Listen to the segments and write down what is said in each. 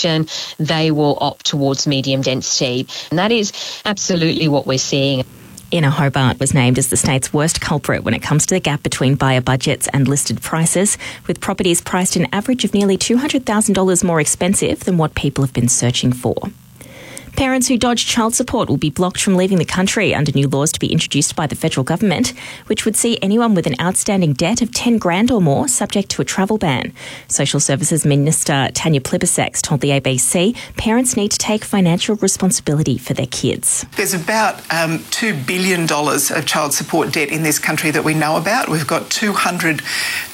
option, they will opt towards medium density. And that is absolutely what we're seeing. Inner Hobart was named as the state's worst culprit when it comes to the gap between buyer budgets and listed prices, with properties priced an average of nearly $200,000 more expensive than what people have been searching for. Parents who dodge child support will be blocked from leaving the country under new laws to be introduced by the federal government, which would see anyone with an outstanding debt of $10,000 or more subject to a travel ban. Social Services Minister Tanya Plibersek told the ABC parents need to take financial responsibility for their kids. There's about $2 billion of child support debt in this country that we know about. We've got 200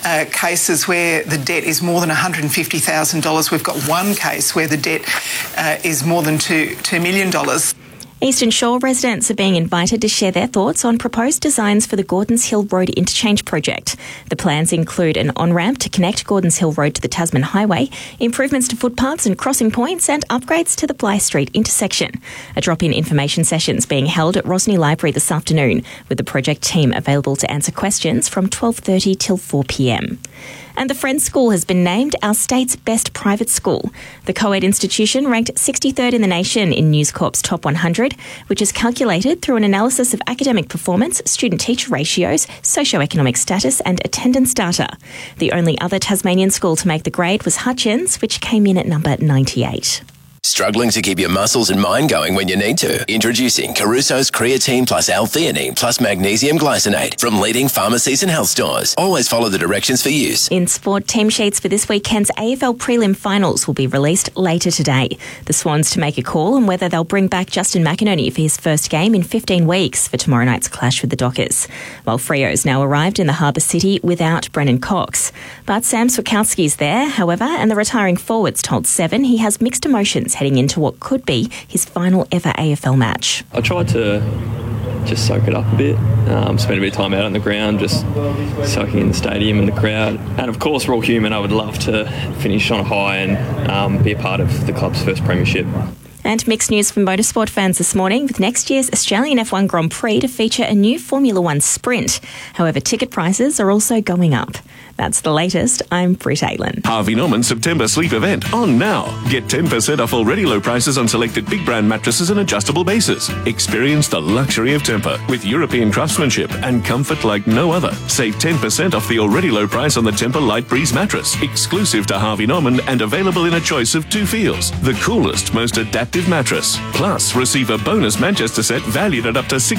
cases where the debt is more than $150,000. We've got one case where the debt is more than $2 million. Eastern Shore residents are being invited to share their thoughts on proposed designs for the Gordons Hill Road interchange project. The plans include an on-ramp to connect Gordons Hill Road to the Tasman Highway, improvements to footpaths and crossing points, and upgrades to the Blythe Street intersection. A drop-in information session is being held at Rosny Library this afternoon, with the project team available to answer questions from 12:30 till 4 p.m. And the Friends School has been named our state's best private school. The co-ed institution ranked 63rd in the nation in News Corp's Top 100, which is calculated through an analysis of academic performance, student-teacher ratios, socioeconomic status and attendance data. The only other Tasmanian school to make the grade was Hutchins, which came in at number 98. Struggling to keep your muscles and mind going when you need to? Introducing Caruso's Creatine plus L-theanine plus Magnesium Glycinate from leading pharmacies and health stores. Always follow the directions for use. In sport, team sheets for this weekend's AFL prelim finals will be released later today. The Swans to make a call on whether they'll bring back Justin McInerney for his first game in 15 weeks for tomorrow night's clash with the Dockers. While Freo's now arrived in the Harbour City without Brennan Cox. But Sam Swakowski's there, however, and the retiring forwards told Seven he has mixed emotions heading into what could be his final ever AFL match. I tried to just soak it up a bit, spend a bit of time out on the ground, just soaking in the stadium and the crowd. And of course, we're all human. I would love to finish on a high and be a part of the club's first premiership. And mixed news from motorsport fans this morning, with next year's Australian F1 Grand Prix to feature a new Formula One sprint. However, ticket prices are also going up. That's the latest. I'm Britt Aitlin. Harvey Norman September sleep event on now. Get 10% off already low prices on selected big brand mattresses and adjustable bases. Experience the luxury of Tempur with European craftsmanship and comfort like no other. Save 10% off the already low price on the Tempur Light Breeze mattress, exclusive to Harvey Norman and available in a choice of 2 feels. The coolest, most adaptive mattress. Plus, receive a bonus Manchester set valued at up to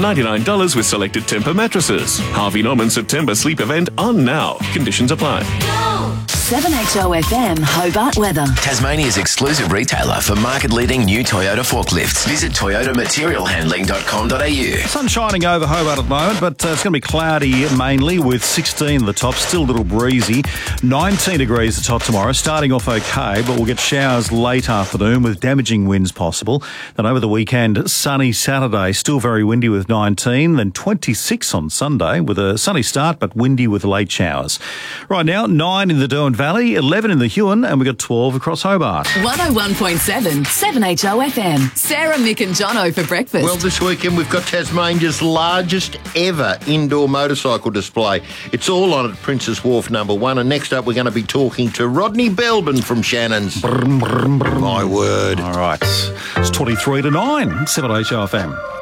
$699 with selected Tempur mattresses. Harvey Norman September sleep event on now. Conditions apply. 7HOFM Hobart weather. Tasmania's exclusive retailer for market-leading new Toyota forklifts. Visit toyotamaterialhandling.com.au. Sun shining over Hobart at the moment, but it's going to be cloudy mainly with 16 at the top, still a little breezy. 19 degrees the top tomorrow, starting off okay, but we'll get showers late afternoon with damaging winds possible. Then over the weekend, sunny Saturday, still very windy with 19, then 26 on Sunday with a sunny start but windy with late showers. Right now, 9 in the Derwent Valley, 11 in the Huon, and we've got 12 across Hobart. 101.7, 7HOFM. Sarah, Mick and Jono for breakfast. Well, this weekend we've got Tasmania's largest ever indoor motorcycle display. It's all on at Princes Wharf number 1, and next up we're going to be talking to Rodney Belbin from Shannon's. Brum, brum, brum. My word. All right. It's 23 to 9, 7HOFM.